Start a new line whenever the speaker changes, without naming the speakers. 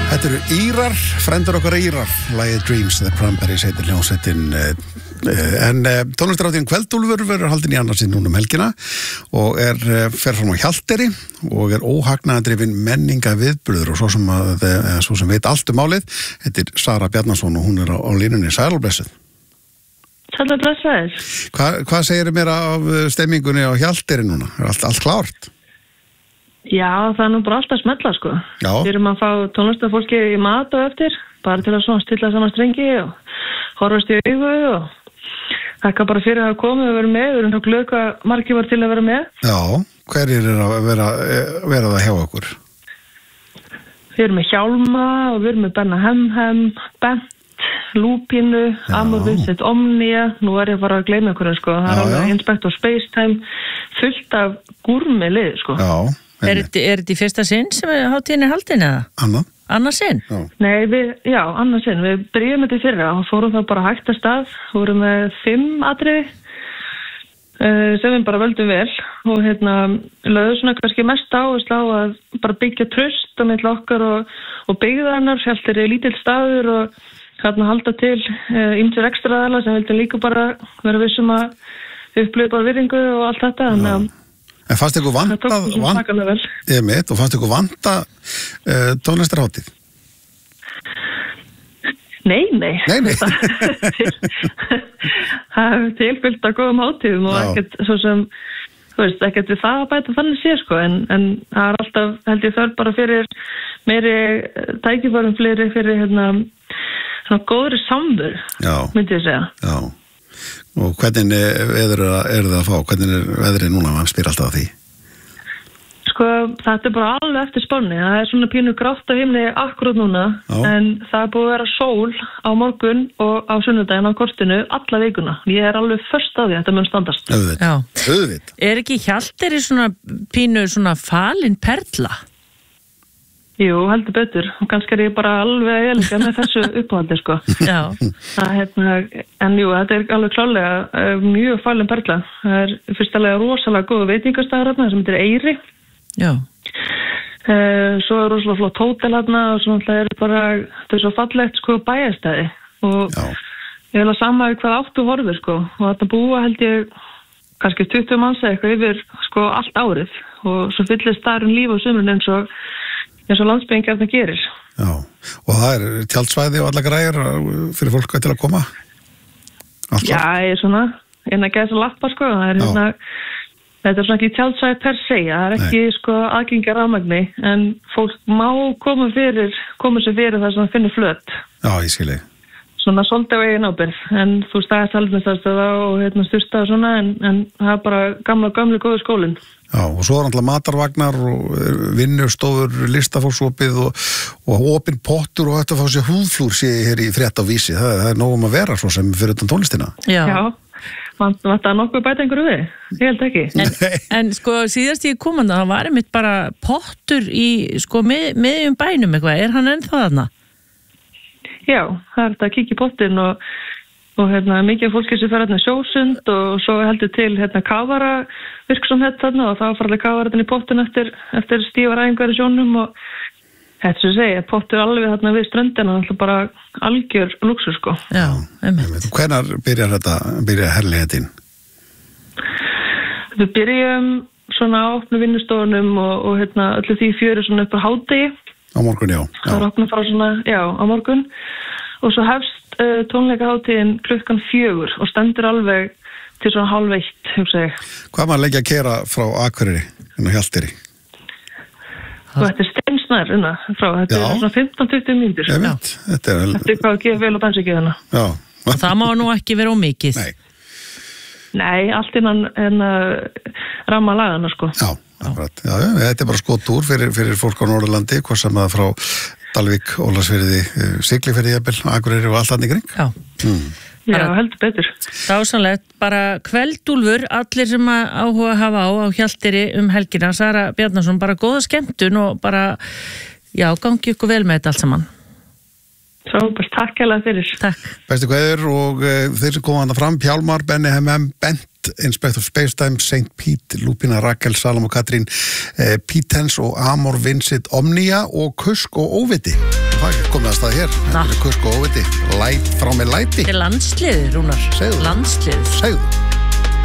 Þetta eru Írar, frendur okkar Írar, lagið Dreams, The Cranberries heitir hljómsveitin. En tónlistarhátíðin Kveld-Úlfur verður haldin í annarsinn núna helgina og fer fram á Hjalteyri og óhagnaðardrifin menningaviðburður og svo sem veit allt málið, heitir Sara Bjarnason og hún á línunni. Sæl og blessuð.
Sæl og blessaður.
Hvað segir mér af stemmingunni á Hjalteyri núna? Er allt klárt?
Já, það nú bara alltaf smetla, sko.
Já.
Við erum að fá tónlistarfólki í mat og eftir, bara til að svona stilla saman strengi og horfast í augu og þakka bara fyrir að koma og vera með. Við erum þá glöð hvað margir var til að vera með.
Já, hverjir að vera það hjá okkur?
Við erum með Hjálma og við erum með Benna Hemhem, Bent, Lúpínu, Amor Vincent Omnia. Nú ég bara að gleyma einhverju, sko. Það alveg Inspector Spacetime, fullt af gúrmið, sko.
Já.
Er þetta í fyrsta sinn sem hátíðin haldin eða? Annað sinn?
Já.
Nei, annað sinn. Við byrjum þetta í fyrra og fórum það bara hægt að stað. Við vorum með 5 atriði sem við bara völdum vel og lögðum svona kannski mest áherslu á að bara byggja traust á milli okkar og byggðarnar. Hjalteyri er lítill staður og halda til ýmsir ekstraðalar sem vildum líka bara vera vissum að upplifa bara virðingu og allt þetta. Þannig að
En fannst ykkur vanta tónlistarhátíð?
Nei. Það er tilfyllt af góðum hátíðum og ekkert svo sem, ekkert við það að bæta þannig sé, sko, en það er alltaf, held ég þörf bara fyrir meiri tækifærum fyrir svona góðri samveru, myndi ég segja.
Já. Og hvernig veður eru það að fá? Hvernig er veðrið núna? Man spyr alltaf að því.
Sko, þetta er bara alveg eftir spánni. Það er svona pínu grátt á himni akkurat núna, en það er búið að vera sól á morgun og á sunnudaginn á kortinu alla vikuna. Ég er alveg först á því að þetta mun standast.
Auðvitað.
Er ekki Hjalteyri svona pínu svona falin perla?
Jú, heldur betur. Og kannski er ég bara alveg elga með þessu uppáhaldi, sko.
Já.
En jú, þetta er alveg klálega mjög falin perla. Það er fyrstulega rosalega góð veitingastæður þarna sem heitir Eyri.
Já.
Svo er rosalega flott hótel þarna og svona þetta er svo fallegt, sko, bæjarstæði. Og ég vil að sama hvað áttu horfir, sko. Og þetta búa held ég kannski 20 manns eitthvað yfir, sko, allt árið. Og svo fyllist staðurinn líf á sumrin eins og landsbyggðin þetta gerir.
Já, og það er tjaldsvæði og alla græjur fyrir fólk til að koma?
Já, ég er svona að gæða svo lappa, sko. Þetta er svona ekki tjaldsvæði per se, það er ekki, sko, aðgengi að rafmagni, en fólk má koma sér fyrir það sem finnur flöt.
Já, ég skilji.
Svona svolítið á eigin ábyrgð, en þú staðist haldinstastöða og styrsta og svona, en það er bara gamli góðu skólinn.
Já, og svo er alltaf matarvagnar og vinnustofur, listafólksopið og opinn pottur og þetta fá sér húðflúr sé hér í Frétt á Vísi. Það er nógum að vera svo sem fyrir utan tónlistina.
Já.
Þetta er nokkuð bæta einhverju við. Ég held ekki.
En sko síðast ég kom að það var einmitt bara pottur í sko miðjum bænum eitthvað. Er hann ennþá þarna?
Já, það er þetta að kíkja í pottin og mikið fólki sem fer sjósund og svo heldur til kafara virksomhet þarna og þá farlega kafaratinn í pottin eftir stífar æfingar í sjónum og þetta sem segja, pottur alveg þarna við ströndina, það er bara algjör luxus, sko.
Já, einmitt.
Hvenær byrjar herligheitin?
Við byrjum svona á opnu vinnustofunum og öllu því fjöru svona upp á hádegi.
Á morgun, já.
Það er opnað frá svona, á morgun og svo hefst tónleikahátíðin 4:00 og stendur alveg til svona 12:30, hugsa ég.
Hvað maður leggja að kera frá Akureyri en á Hjalteyri?
Og þetta er steinsnær frá, þetta er svona 15-20 mínútur.
Þetta er
hvað að gefa vel á bensinkjöðuna.
Já.
Og það má nú ekki vera ómikið.
Nei, allt innan ramma lagana, sko.
Já, akkurat. Já, þetta er bara skotúr fyrir fólk á Norðurlandi, hvað sem það frá Dalvík, Ólafsfirði, Siglufirði, Akureyri og allt annað í kring.
Já.
Já, heldur betur.
Dásanlegt, bara Kveld-Úlfur, allir sem áhuga hafa á Hjalteyri helgina, Sara Bjarnason, bara góða skemmtun og bara, gangi ykkur vel með þetta allt saman.
Takk hérlega fyrir.
Takk.
Bestu kveður og þeir sem koma hana fram, Hjálmar, Benni Hemhem, Bent, Band, Inspector Spacetime, St. Pete, Lupina, Rakel, Salom og Katrín, Pítens og Amor, Vincent, Omnia og Kusk og Óviti. Það er komið að stað hér. Kusk og Óviti. Frá með læti.
Þetta er landsliður, Rúnar.
Segðu.
Landsliður.
Segðu.